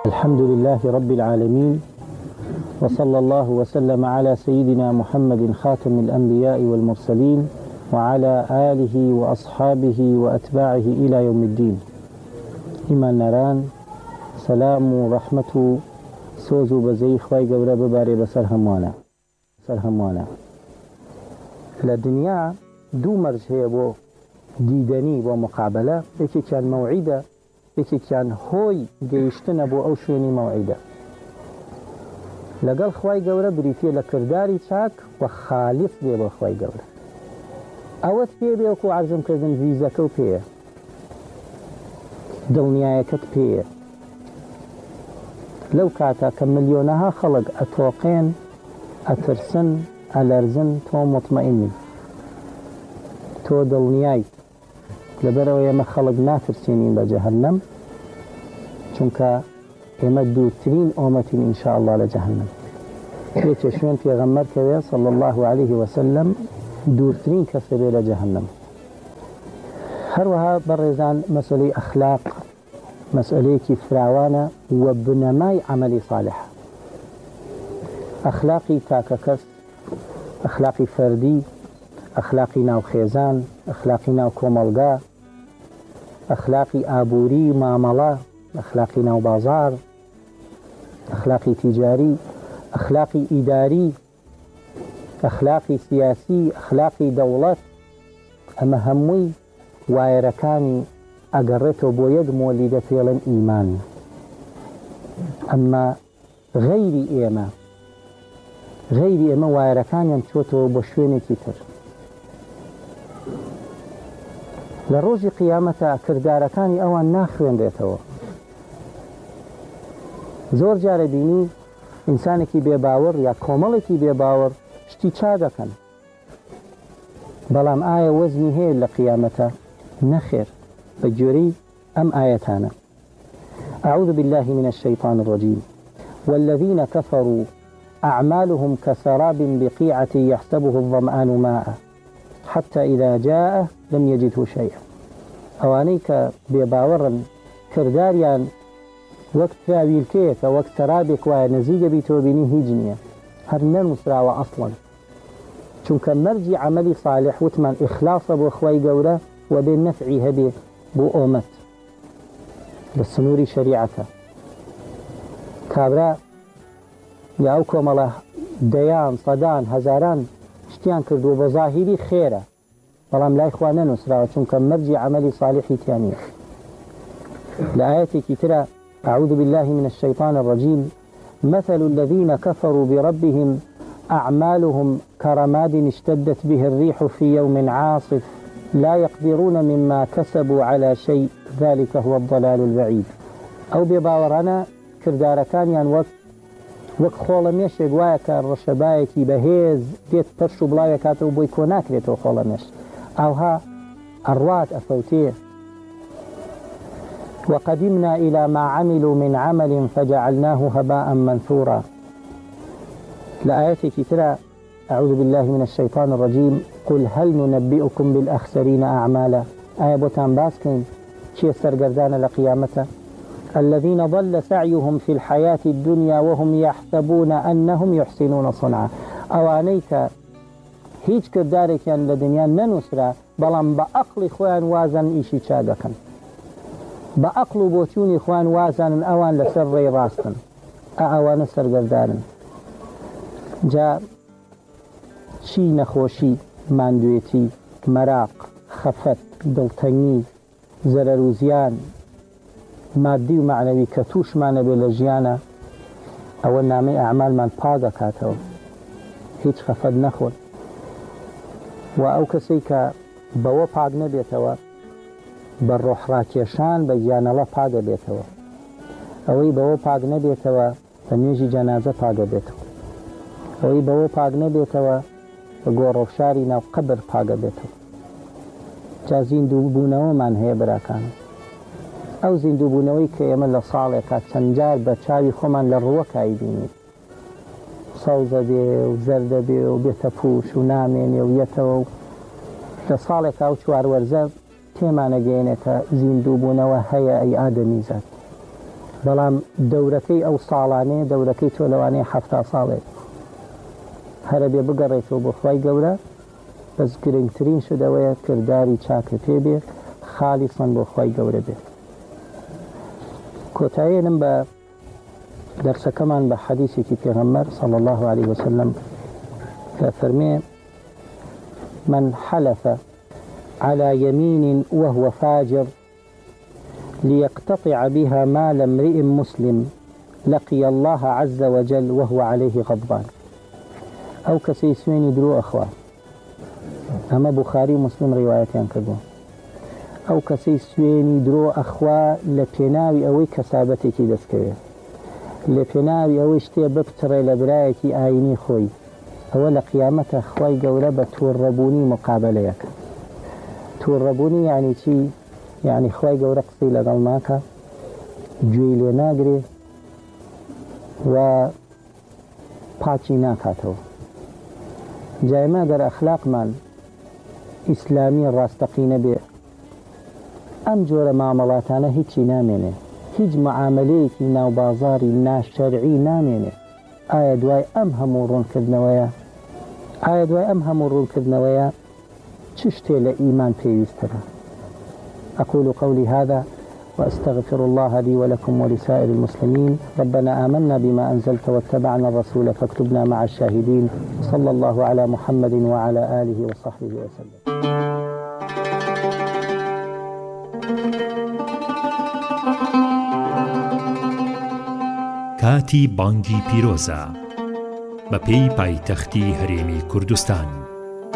الحمد لله رب العالمين وصلى الله وسلم على سيدنا محمد خاتم الأنبياء والمرسلين وعلى آله وأصحابه وأتباعه إلى يوم الدين. إيمان نران سلام ورحمة سوزو بزي خواي قورا بباري بسر هموانا لدنيا دو مرج هي بو ديدني ومقابلة يكي كان موعدة يكي كان هوي جيشتنا بو أو شويني موعدة لقال خواي قورا بريتيا لكرداري تاك وخالص بي بو خواي قورا اوت بي بيوكو عرزم كردن فيزاكو بي دونيايكت بي لو كاتا كمليونها خلق اتوقين اترسن الارزن تو مطمئني تو دونياي لبرو يما خلق ناترسينين بجهنم چونك يما دوترين اومتين ان شاء الله لجهنم يتشون في غمر كوي صلى الله عليه وسلم دوترين كسبه لجهنم هروها برزان مسألة أخلاق مسألة كفراوانة وبنماي عملي صالح أخلاقي تاككس أخلاقي فردي أخلاقي ناو خيزان أخلاقي ناو كوملغا أخلاقي آبوري معاملة أخلاقي ناو بازار أخلاقي تجاري أخلاقي إداري أخلاقي سياسي أخلاقي دولت أما هموي وايركاني أقرته بويد مولدة فيلا إيمان أما غيري إيما وايركاني يمتوتو بشويني كتر لروج قيامة كرداركاني أوان ناخوين ديتو زور جارديني إنسانكي بيباور يا كوملكي بيباور شتي چادكن بلام آية وزني هي لقيامته نخير بجوري أم آيتانا أعوذ بالله من الشيطان الرجيم والذين كفروا أعمالهم كسراب بقيعة يحسبه الظمآن ماء حتى إذا جاء لم يجده شيئا أوانيك بباورا كرداريان وقت راويل كيك وقت سرابك ونزيج بيتوبيني هجنية هرنان مسراوة أصلا چونك مرجي عملي صالح وتمان إخلاص بو أخواي قورة وبين نفعي هبي بو أومت بالسنوري شريعته كابرا ياوكم الله ديان صدان هزاران اشتيان كردو بظاهري خيرة بلام لا إخوانا نسراوة چونك مرجي عملي صالحي تانية لآياتي كترى أعوذ بالله من الشيطان الرجيم مثل الذين كفروا بربهم أعمالهم كرماد اشتدت به الريح في يوم عاصف لا يقدرون مما كسبوا على شيء ذلك هو الضلال البعيد أو بباورنا كرداركان يعني وقت خولميش يقوايك الرشبايك بهيز ديت برشو بلاوية كاتو بويكوناك ديتو خولميش أو ها الروات أفوتيه وقدمنا إلى ما عملوا من عمل فجعلناه هباء منثورا لآياتي كتيرة أعوذ بالله من الشيطان الرجيم قل هل ننبئكم بالأخسرين أعمالا آية بوتان باسكين شيء سرقردان لقيامته الذين ضل سعيهم في الحياة الدنيا وهم يحسبون أنهم يحسنون صنعا أوانيك هيج كردارك يعني لدنيا ننسرا بلان بأقل خوان وازن إيشي چادكن بأقل بوتوني خوان وازن أوان لسر ري راستن أوان سرقردان جا چی نخوشی ماندویتی مراق خفت دلتنگی ضرر و زیان مادی و معنوی که توش مانه به لجیانه اول نامه اعمال من پاگه کاتو هیچ خفت نخور و او کسی که بوا پاگ نبیتوا بر روح راکیشان بجیان الله پاگه بیتوا اوی بوا پاگ نبیتوا بنیجی جنازه پاگه بیتوا اوی بوا پاگ نبیتوا گۆڕۆفشاری ناو قبر پاگە بێتەوە جا زیندووبوونەوەمان هەیە براکان ئەو زیندووبوونەوەی کە ئێمە لە ساڵێکا چەند جار بە چاوی خۆمان لە ڕووەکایی بینین سەوزە بێ و زەردە بێ و بێتە پوش و نامێنێ و یەتەوە و لە ساڵێکا و چوار وەرزە تێمانەگەێنێتە زیندووبوونەوە هەیە ئەی ئادەمیزاد بەڵام دەورەکەی ئەو ساڵانەیە دەورەکەی تۆ لەوانەیە 70 ساڵێ هەرە بێ بگەڕێتەوە بۆ خوای گەورە بەس گرنگترین شدەوەیە کردداری چاکە پێ بێ خالیسەن بۆ خوای گەورە بێت. کۆتاییێنم بە دەرسەکەمان بە حەدیثێکی پێغەمبەر صلی الله عليه وسلم کە فەرمێ من حلف على يمين وهو فاجر ليقتطع بها مال امرئ مسلم لقي الله عز وجل وهو عليه غضبان. ئەو کەسەی سوێنی درۆ ئەخوا، ئەمە بوخاری و مسلم ڕیوایەتیان کردووە، ئەو کەسەی سوێنی درۆ ئەخوا لە پێناوی ئەوەی کەسابەتێکی دەستکەوێت، لە پێناوی ئەوەی شتێ بپتڕێ لە برایەکی ئاینی خۆی، ئەوە لە قیامەتە خوای گەورە بە تووڕەبوونی مقابلەیەکە. تووڕەبوونی یعنی چی؟ یعنی خوای گەورە قسەی لەگەڵ ناکە، گوێی لێ ناگرێ و پاچی ناکاتەوە. جایما گەر ئەخلاقمان ئیسلامی ڕاستەقینە بێ ئەم جۆرە مامەڵاتانە هیچی نامێنێ، هیچ معاملەیەکی ناوبازاری ناشەرعی نامێنێ. ئایا دوای ئەم هەموو ڕوونکردنەوەیە؟ ئایا دوای ئەم هەموو ڕوونکردنەوەیە چ شتێ لە ئیمان پێویستەکە؟ أقول قولي هذا وأستغفر الله لي ولكم ولسائر المسلمين. ربنا آمنا بما أنزلت واتبعنا الرسول فاكتبنا مع الشاهدين. صلى الله على محمد وعلى آله وصحبه وسلم. کاتی بانگی پیرۆزە بە پێی پایتەختی هەرێمی کوردستان.